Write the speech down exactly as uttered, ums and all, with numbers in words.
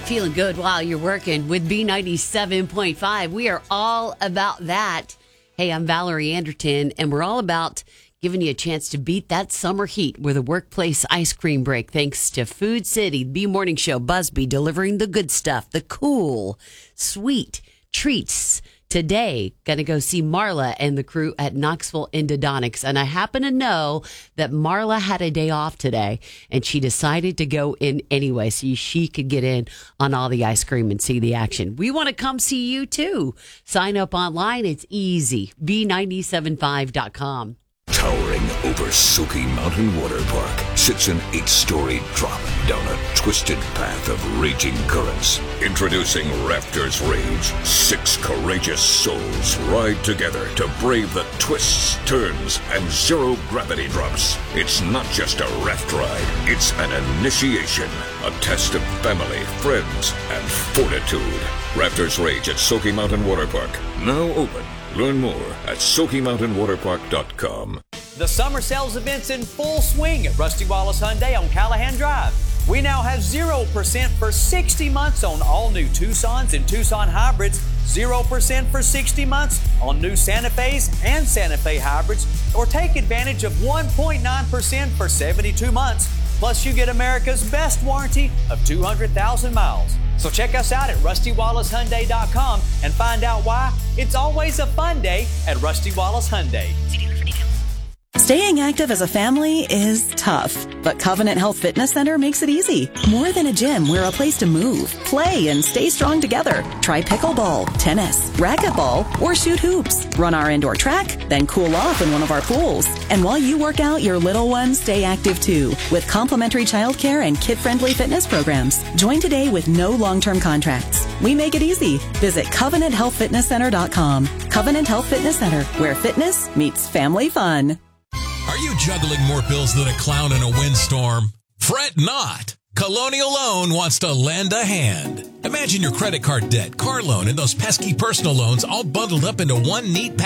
feeling good while you're working with B ninety-seven point five. We are all about that. Hey, I'm Valerie Anderton, and we're all about giving you a chance to beat that summer heat with a workplace ice cream break. Thanks to Food City, the B Morning Show, Busby, delivering the good stuff, the cool, sweet treats. Today, going to go see Marla and the crew at Knoxville Endodontics. And I happen to know that Marla had a day off today, and she decided to go in anyway so she could get in on all the ice cream and see the action. We want to come see you, too. Sign up online. It's easy. B nine seven five dot com. Towering over Soaky Mountain Water Park sits an eight-story drop down a twisted path of raging currents. Introducing Raptors Rage. Six courageous souls ride together to brave the twists, turns, and zero-gravity drops. It's not just a raft ride. It's an initiation. A test of family, friends, and fortitude. Raptors Rage at Soaky Mountain Water Park. Now open. Learn more at Soaky Mountain Water Park dot com. The summer sales event's in full swing at Rusty Wallace Hyundai on Callahan Drive. We now have zero percent for sixty months on all new Tucsons and Tucson hybrids, zero percent for sixty months on new Santa Fe's and Santa Fe hybrids, or take advantage of one point nine percent for seventy-two months. Plus, you get America's best warranty of two hundred thousand miles. So check us out at Rusty Wallace Hyundai dot com and find out why it's always a fun day at Rusty Wallace Hyundai. See dealer for details. Staying active as a family is tough, but Covenant Health Fitness Center makes it easy. More than a gym, we're a place to move, play, and stay strong together. Try pickleball, tennis, racquetball, or shoot hoops. Run our indoor track, then cool off in one of our pools. And while you work out, your little ones stay active too, with complimentary childcare and kid-friendly fitness programs. Join today with no long-term contracts. We make it easy. Visit Covenant Health Fitness Center dot com. Covenant Health Fitness Center, where fitness meets family fun. Are you juggling more bills than a clown in a windstorm? Fret not. Colonial Loan wants to lend a hand. Imagine your credit card debt, car loan, and those pesky personal loans all bundled up into one neat package.